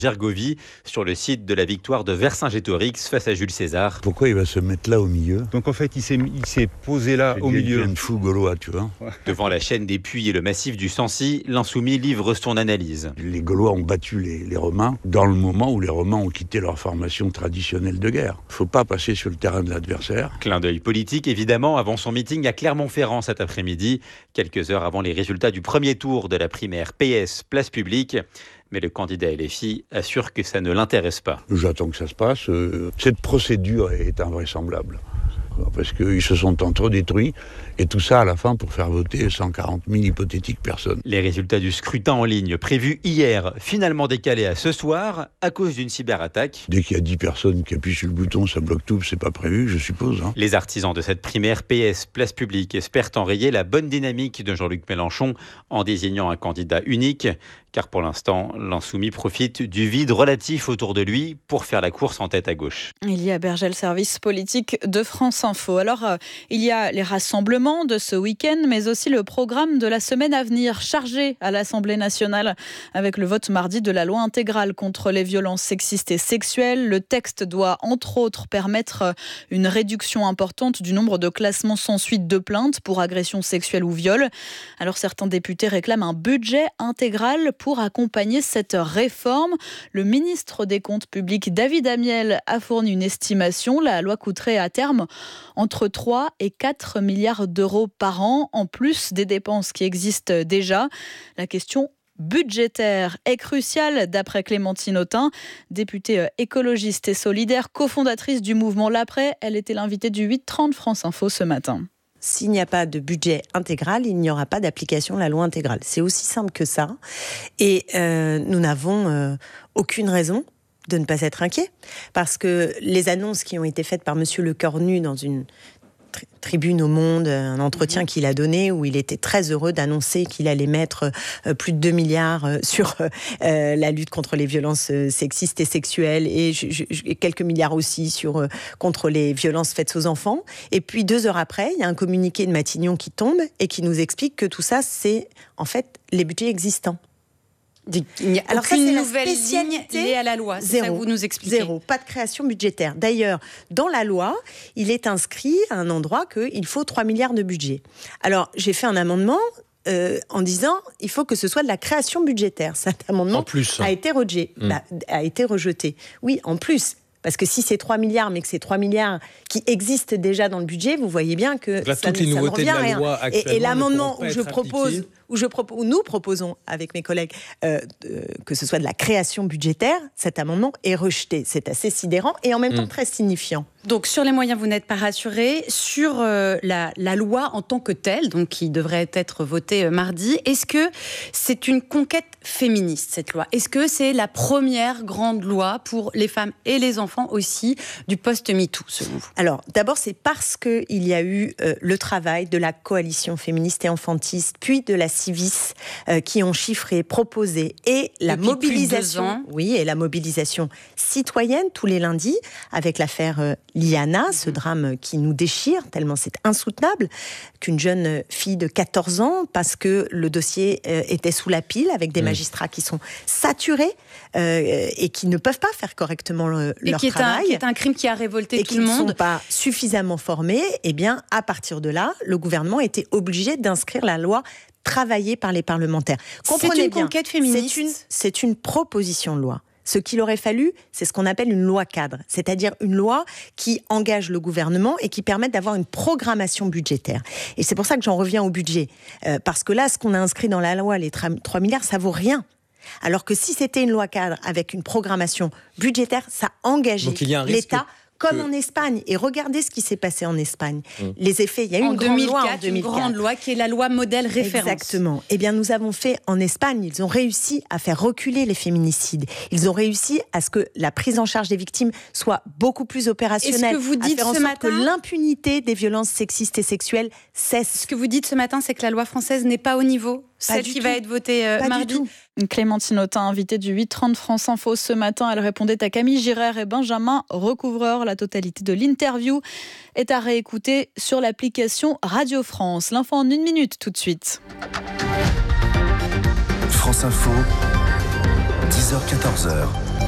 Gergovie sur le site de la victoire de Vercingétorix face à Jules César. Pourquoi il va se mettre là au milieu ? Donc en fait, il s'est posé là au milieu. Il fou gaulois, tu vois. Devant la chaîne des Puys et le massif du Sancy, l'insoumis livre son analyse. Les Gaulois ont battu les Romains dans le moment où les Romains ont quitté leur formation traditionnelle de guerre. Il ne faut pas passer sur le terrain de l'adversaire. Clin d'œil politique, évidemment, avant son meeting à Clermont-Ferrand cet après-midi, quelques heures avant les résultats du premier tour de la primaire PS Place Publique. Mais le candidat LFI assure que ça ne l'intéresse pas. J'attends que ça se passe. Cette procédure est invraisemblable. Parce qu'ils se sont entre-détruits, et tout ça à la fin pour faire voter 140 000 hypothétiques personnes. Les résultats du scrutin en ligne prévus hier, finalement décalés à ce soir, à cause d'une cyberattaque. Dès qu'il y a 10 personnes qui appuient sur le bouton, ça bloque tout, c'est pas prévu, je suppose. Les artisans de cette primaire PS Place Publique espèrent enrayer la bonne dynamique de Jean-Luc Mélenchon en désignant un candidat unique, car pour l'instant, l'insoumis profite du vide relatif autour de lui pour faire la course en tête à gauche. Il y a Berger, le service politique de France Info. Alors, il y a les rassemblements de ce week-end, mais aussi le programme de la semaine à venir, chargé à l'Assemblée nationale avec le vote mardi de la loi intégrale contre les violences sexistes et sexuelles. Le texte doit, entre autres, permettre une réduction importante du nombre de classements sans suite de plainte pour agression sexuelle ou viol. Alors, certains députés réclament un budget intégral pour accompagner cette réforme. Le ministre des Comptes publics, David Amiel, a fourni une estimation. La loi coûterait à terme entre 3 et 4 milliards d'euros par an, en plus des dépenses qui existent déjà. La question budgétaire est cruciale, d'après Clémentine Autain, députée écologiste et solidaire, cofondatrice du mouvement L'Après. Elle était l'invitée du 8h30 France Info ce matin. S'il n'y a pas de budget intégral, il n'y aura pas d'application de la loi intégrale. C'est aussi simple que ça. Et nous n'avons aucune raison de ne pas être inquiets. Parce que les annonces qui ont été faites par Monsieur Lecornu dans une tribune au Monde, un entretien qu'il a donné où il était très heureux d'annoncer qu'il allait mettre plus de 2 milliards sur la lutte contre les violences sexistes et sexuelles et quelques milliards aussi contre les violences faites aux enfants. Et puis 2 heures après, il y a un communiqué de Matignon qui tombe et qui nous explique que tout ça, c'est en fait les budgets existants. Il n'y a aucune nouvelle ligne liée à la loi, c'est ça que vous nous expliquez. Zéro, pas de création budgétaire. D'ailleurs, dans la loi, il est inscrit à un endroit qu'il faut 3 milliards de budget. Alors, j'ai fait un amendement en disant il faut que ce soit de la création budgétaire. Cet amendement a été rejeté. Oui, en plus. Parce que si c'est 3 milliards, mais que c'est 3 milliards qui existent déjà dans le budget, vous voyez bien que là, ça ne revient à rien. Et l'amendement où nous proposons avec mes collègues que ce soit de la création budgétaire, cet amendement est rejeté. C'est assez sidérant et en même temps très signifiant. Donc sur les moyens, vous n'êtes pas rassurés. Sur la loi en tant que telle, donc qui devrait être votée mardi, est-ce que c'est une conquête féministe, cette loi ? Est-ce que c'est la première grande loi pour les femmes et les enfants aussi du post-MeToo, selon vous ? Alors, d'abord, c'est parce qu'il y a eu le travail de la coalition féministe et enfantiste, puis de la Civis, qui ont chiffré, proposé, et la mobilisation, et la mobilisation citoyenne tous les lundis, avec l'affaire Liana, ce drame qui nous déchire, tellement c'est insoutenable, qu'une jeune fille de 14 ans, parce que le dossier était sous la pile, avec des magistrats qui sont saturés et qui ne peuvent pas faire correctement leur travail. Qui est un crime qui a révolté tout le monde. Et qui ne sont pas suffisamment formés. Eh bien, à partir de là, le gouvernement était obligé d'inscrire la loi travaillée par les parlementaires. Comprenez c'est une conquête féministe. C'est une proposition de loi. Ce qu'il aurait fallu, c'est ce qu'on appelle une loi cadre, c'est-à-dire une loi qui engage le gouvernement et qui permette d'avoir une programmation budgétaire. Et c'est pour ça que j'en reviens au budget. Parce que là, ce qu'on a inscrit dans la loi, les 3 milliards, ça vaut rien. Alors que si c'était une loi cadre avec une programmation budgétaire, ça engageait l'État comme en Espagne. Et regardez ce qui s'est passé en Espagne. Les effets, il y a eu une grande loi en 2004. Une grande loi qui est la loi modèle référence. Exactement. Eh bien, nous avons fait en Espagne, ils ont réussi à faire reculer les féminicides. Ils ont réussi à ce que la prise en charge des victimes soit beaucoup plus opérationnelle. Et ce que vous dites ce matin, que l'impunité des violences sexistes et sexuelles cesse. Ce que vous dites ce matin, c'est que la loi française n'est pas au niveau. Celle qui va être votée mardi. Clémentine Autain, invitée du 8h30 France Info ce matin, elle répondait à Camille Girard et Benjamin Recouvreur. La totalité de l'interview est à réécouter sur l'application Radio France. L'info en 1 minute tout de suite. France Info, 10h-14h.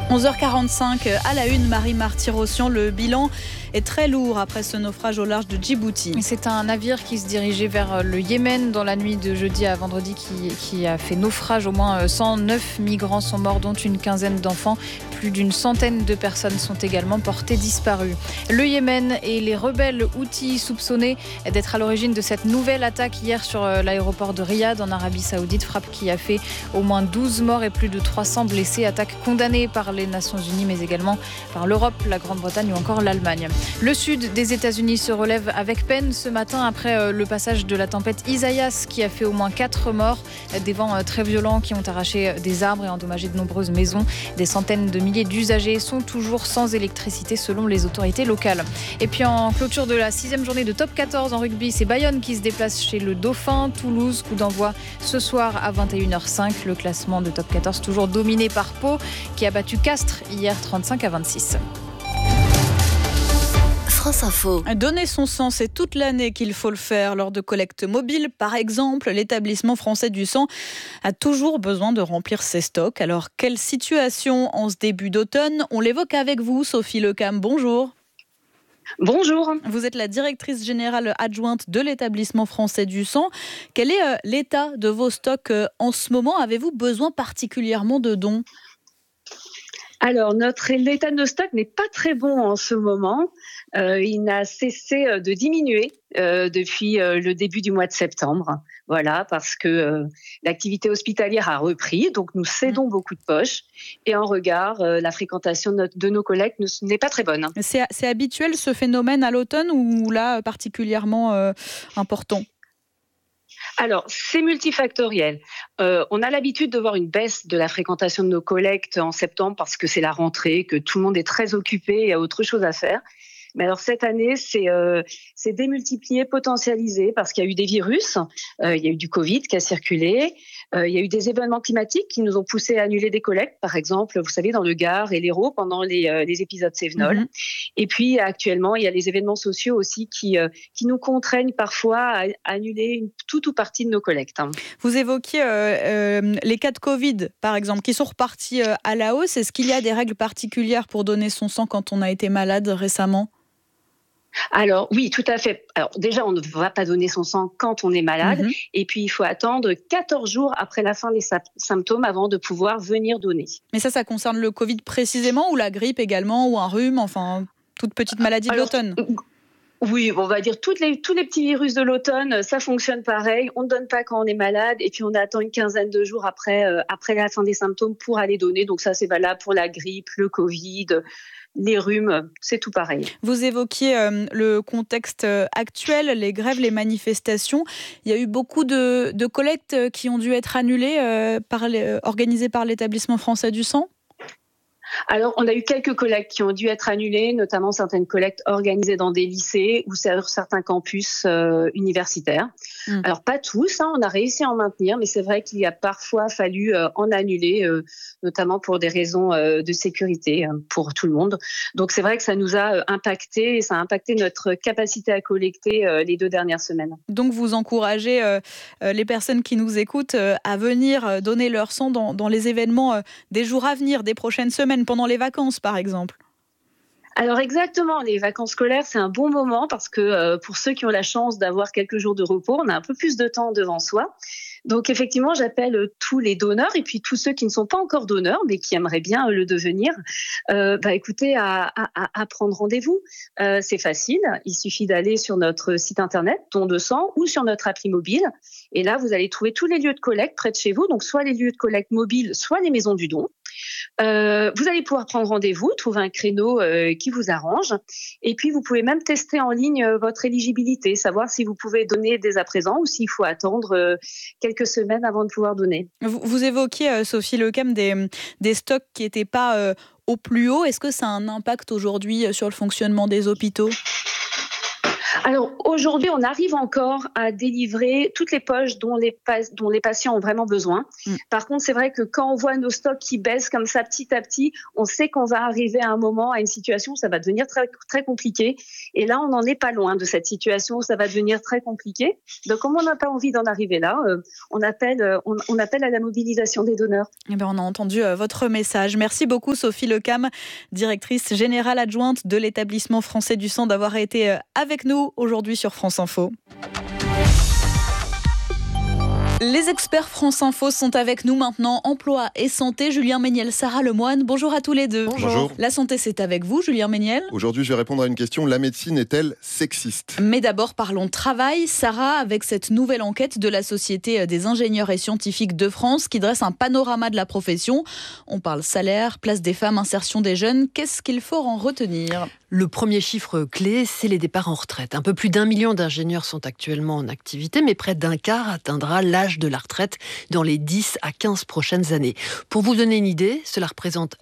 11h45 à la une, Marie-Marty Rossian, le bilan est très lourd après ce naufrage au large de Djibouti. C'est un navire qui se dirigeait vers le Yémen dans la nuit de jeudi à vendredi qui a fait naufrage. Au moins 109 migrants sont morts, dont une quinzaine d'enfants. Plus d'une centaine de personnes sont également portées disparues. Le Yémen et les rebelles houthis soupçonnés d'être à l'origine de cette nouvelle attaque hier sur l'aéroport de Riyad en Arabie Saoudite, frappe qui a fait au moins 12 morts et plus de 300 blessés. Attaque condamnée par les Nations Unies mais également par l'Europe, la Grande-Bretagne ou encore l'Allemagne. Le sud des États-Unis se relève avec peine ce matin après le passage de la tempête Isaias qui a fait au moins 4 morts. Des vents très violents qui ont arraché des arbres et endommagé de nombreuses maisons. Des centaines de milliers d'usagers sont toujours sans électricité selon les autorités locales. Et puis en clôture de la 6e journée de top 14 en rugby, c'est Bayonne qui se déplace chez le Dauphin. Toulouse, coup d'envoi ce soir à 21h05. Le classement de top 14 toujours dominé par Pau qui a battu Castres hier 35-26. France Info. Donner son sang, c'est toute l'année qu'il faut le faire. Lors de collectes mobiles, par exemple, l'établissement français du sang a toujours besoin de remplir ses stocks. Alors, quelle situation en ce début d'automne ? On l'évoque avec vous, Sophie Lecam. Bonjour. Bonjour. Vous êtes la directrice générale adjointe de l'établissement français du sang. Quel est l'état de vos stocks en ce moment ? Avez-vous besoin particulièrement de dons ? Alors, l'état de nos stocks n'est pas très bon en ce moment. Il n'a cessé de diminuer depuis le début du mois de septembre. Voilà, parce que l'activité hospitalière a repris, donc nous cédons beaucoup de poches. Et en regard, la fréquentation de nos collectes n'est pas très bonne. C'est habituel ce phénomène à l'automne ou là particulièrement important ? Alors, c'est multifactoriel. On a l'habitude de voir une baisse de la fréquentation de nos collectes en septembre parce que c'est la rentrée, que tout le monde est très occupé et a autre chose à faire. Mais alors cette année, c'est démultiplié, potentialisé parce qu'il y a eu des virus, il y a eu du Covid qui a circulé, il y a eu des événements climatiques qui nous ont poussé à annuler des collectes, par exemple, vous savez, dans le Gard et l'Hérault pendant les épisodes Cévenol. Et puis actuellement, il y a les événements sociaux aussi qui nous contraignent parfois à annuler une toute ou partie de nos collectes. Vous évoquiez les cas de Covid, par exemple, qui sont repartis à la hausse. Est-ce qu'il y a des règles particulières pour donner son sang quand on a été malade récemment ? Alors oui, tout à fait. Alors déjà, on ne va pas donner son sang quand on est malade. Et puis, il faut attendre 14 jours après la fin des symptômes avant de pouvoir venir donner. Mais ça concerne le Covid précisément ou la grippe également ou un rhume, enfin, toute petite maladie de l'automne ? Oui, on va dire tous les petits virus de l'automne, ça fonctionne pareil. On ne donne pas quand on est malade et puis on attend une quinzaine de jours après la fin des symptômes pour aller donner. Donc ça, c'est valable pour la grippe, le Covid, les rhumes, c'est tout pareil. Vous évoquiez le contexte actuel, les grèves, les manifestations. Il y a eu beaucoup de collectes qui ont dû être annulées, organisées par l'établissement français du sang ? Alors, on a eu quelques collectes qui ont dû être annulées, notamment certaines collectes organisées dans des lycées ou sur certains campus universitaires. Alors, pas tous, on a réussi à en maintenir, mais c'est vrai qu'il y a parfois fallu en annuler, notamment pour des raisons de sécurité pour tout le monde. Donc, c'est vrai que ça nous a impacté et ça a impacté notre capacité à collecter les 2 dernières semaines. Donc, vous encouragez les personnes qui nous écoutent à venir donner leur sang dans les événements des jours à venir, des prochaines semaines, pendant les vacances, par exemple. Alors exactement, les vacances scolaires, c'est un bon moment parce que pour ceux qui ont la chance d'avoir quelques jours de repos, on a un peu plus de temps devant soi. Donc effectivement, j'appelle tous les donneurs et puis tous ceux qui ne sont pas encore donneurs mais qui aimeraient bien le devenir, écoutez, à prendre rendez-vous. C'est facile, il suffit d'aller sur notre site internet Don de sang ou sur notre appli mobile et là vous allez trouver tous les lieux de collecte près de chez vous, donc soit les lieux de collecte mobiles, soit les maisons du don. Vous allez pouvoir prendre rendez-vous, trouver un créneau qui vous arrange et puis vous pouvez même tester en ligne votre éligibilité, savoir si vous pouvez donner dès à présent ou s'il faut attendre quelques semaines avant de pouvoir donner. Vous évoquiez, Sophie Lecam, des stocks qui n'étaient pas au plus haut. Est-ce que ça a un impact aujourd'hui sur le fonctionnement des hôpitaux ? Alors aujourd'hui, on arrive encore à délivrer toutes les poches dont les patients ont vraiment besoin. Par contre, c'est vrai que quand on voit nos stocks qui baissent comme ça petit à petit, on sait qu'on va arriver à un moment, à une situation où ça va devenir très, très compliqué. Et là, on n'en est pas loin de cette situation où ça va devenir très compliqué. Donc, comme on n'a pas envie d'en arriver là, on appelle à la mobilisation des donneurs. Eh bien, on a entendu votre message. Merci beaucoup, Sophie Lecam, directrice générale adjointe de l'établissement français du sang, d'avoir été avec nous aujourd'hui sur France Info. Les experts France Info sont avec nous maintenant. Emploi et santé, Julien Méniel, Sarah Lemoine. Bonjour à tous les deux. Bonjour. La santé, c'est avec vous, Julien Méniel. Aujourd'hui, je vais répondre à une question. La médecine est-elle sexiste ? Mais d'abord, parlons travail. Sarah, avec cette nouvelle enquête de la Société des ingénieurs et scientifiques de France qui dresse un panorama de la profession. On parle salaire, place des femmes, insertion des jeunes. Qu'est-ce qu'il faut en retenir ? Le premier chiffre clé, c'est les départs en retraite. Un peu plus d'1 million d'ingénieurs sont actuellement en activité, mais près d'un quart atteindra l'âge de la retraite dans les 10 à 15 prochaines années. Pour vous donner une idée, cela représente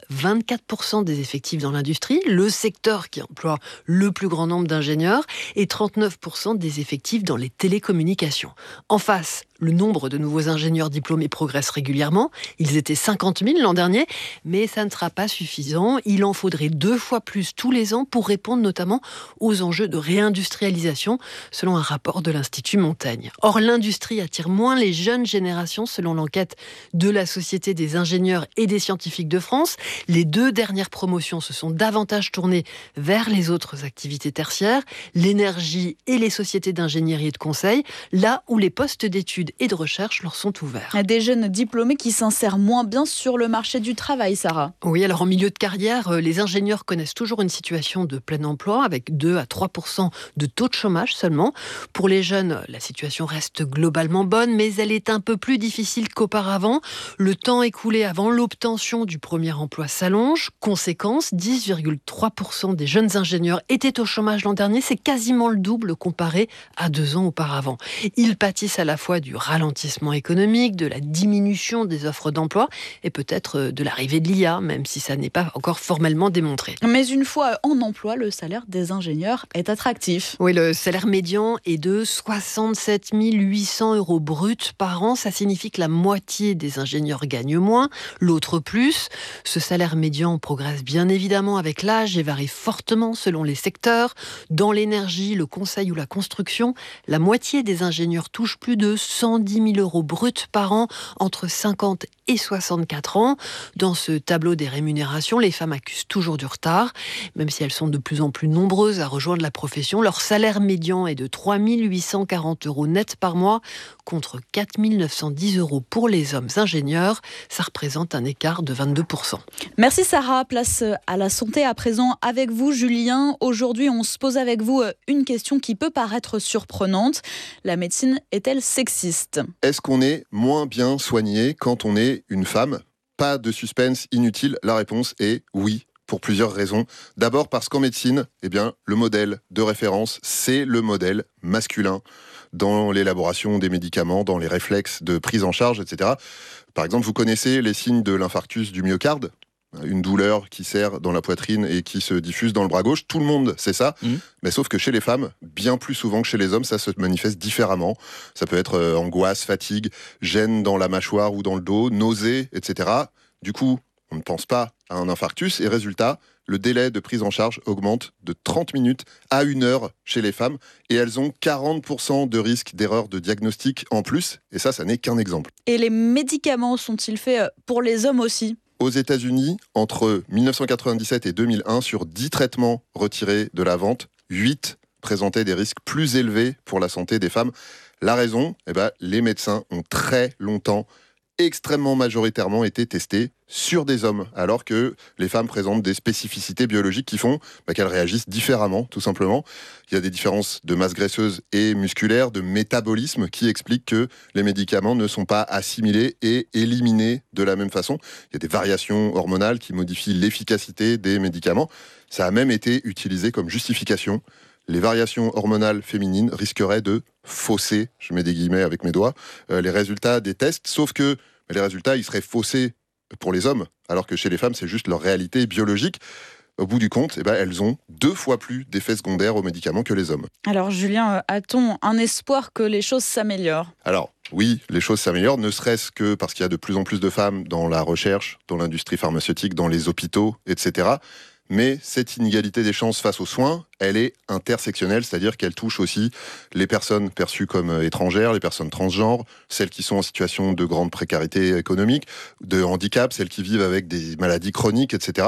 24% des effectifs dans l'industrie, le secteur qui emploie le plus grand nombre d'ingénieurs, et 39% des effectifs dans les télécommunications. En face, le nombre de nouveaux ingénieurs diplômés progresse régulièrement. Ils étaient 50 000 l'an dernier, mais ça ne sera pas suffisant. Il en faudrait 2 fois plus tous les ans pour répondre notamment aux enjeux de réindustrialisation, selon un rapport de l'Institut Montaigne. Or, l'industrie attire moins les jeunes générations, selon l'enquête de la Société des ingénieurs et des scientifiques de France. Les 2 dernières promotions se sont davantage tournées vers les autres activités tertiaires, l'énergie et les sociétés d'ingénierie et de conseil, là où les postes d'études et de recherche leur sont ouverts. Des jeunes diplômés qui s'insèrent moins bien sur le marché du travail, Sarah. Oui, alors en milieu de carrière, les ingénieurs connaissent toujours une situation de plein emploi avec 2 à 3% de taux de chômage seulement. Pour les jeunes, la situation reste globalement bonne, mais elle est un peu plus difficile qu'auparavant. Le temps écoulé avant l'obtention du premier emploi s'allonge. Conséquence, 10,3% des jeunes ingénieurs étaient au chômage l'an dernier. C'est quasiment le double comparé à 2 ans auparavant. Ils pâtissent à la fois du ralentissement économique, de la diminution des offres d'emploi et peut-être de l'arrivée de l'IA, même si ça n'est pas encore formellement démontré. Mais une fois en emploi, le salaire des ingénieurs est attractif. Oui, le salaire médian est de 67 800 € bruts par an. Ça signifie que la moitié des ingénieurs gagnent moins, l'autre plus. Ce salaire médian progresse bien évidemment avec l'âge et varie fortement selon les secteurs. Dans l'énergie, le conseil ou la construction, la moitié des ingénieurs touchent plus de 110 000 € bruts par an entre 50 et 64 ans. Dans ce tableau des rémunérations, les femmes accusent toujours du retard. Même si elles sont de plus en plus nombreuses à rejoindre la profession, leur salaire médian est de 3 840 € net par mois contre 4 910 € pour les hommes ingénieurs. Ça représente un écart de 22%. Merci Sarah. Place à la santé à présent avec vous, Julien. Aujourd'hui, on se pose avec vous une question qui peut paraître surprenante. La médecine est-elle sexiste ? Est-ce qu'on est moins bien soigné quand on est une femme ? Pas de suspense inutile, la réponse est oui. Pour plusieurs raisons. D'abord parce qu'en médecine, le modèle de référence, c'est le modèle masculin dans l'élaboration des médicaments, dans les réflexes de prise en charge, etc. Par exemple, vous connaissez les signes de l'infarctus du myocarde ? Une douleur qui serre dans la poitrine et qui se diffuse dans le bras gauche. Tout le monde sait ça, mais sauf que chez les femmes, bien plus souvent que chez les hommes, ça se manifeste différemment. Ça peut être angoisse, fatigue, gêne dans la mâchoire ou dans le dos, nausées, etc. Du coup, on ne pense pas à un infarctus et résultat, le délai de prise en charge augmente de 30 minutes à 1 heure chez les femmes et elles ont 40% de risque d'erreur de diagnostic en plus. Et ça n'est qu'un exemple. Et les médicaments sont-ils faits pour les hommes aussi ? Aux États-Unis, entre 1997 et 2001, sur 10 traitements retirés de la vente, 8 présentaient des risques plus élevés pour la santé des femmes. La raison, les médecins ont très longtemps extrêmement majoritairement été testés sur des hommes, alors que les femmes présentent des spécificités biologiques qui font qu'elles réagissent différemment, tout simplement. Il y a des différences de masse graisseuse et musculaire, de métabolisme, qui expliquent que les médicaments ne sont pas assimilés et éliminés de la même façon. Il y a des variations hormonales qui modifient l'efficacité des médicaments. Ça a même été utilisé comme justification. Les variations hormonales féminines risqueraient de fausser, je mets des guillemets avec mes doigts, les résultats des tests, sauf que les résultats, ils seraient faussés pour les hommes, alors que chez les femmes, c'est juste leur réalité biologique. au bout du compte, elles ont 2 fois plus d'effets secondaires aux médicaments que les hommes. Alors Julien, a-t-on un espoir que les choses s'améliorent ? Alors, oui, les choses s'améliorent, ne serait-ce que parce qu'il y a de plus en plus de femmes dans la recherche, dans l'industrie pharmaceutique, dans les hôpitaux, etc. Mais cette inégalité des chances face aux soins, elle est intersectionnelle, c'est-à-dire qu'elle touche aussi les personnes perçues comme étrangères, les personnes transgenres, celles qui sont en situation de grande précarité économique, de handicap, celles qui vivent avec des maladies chroniques, etc.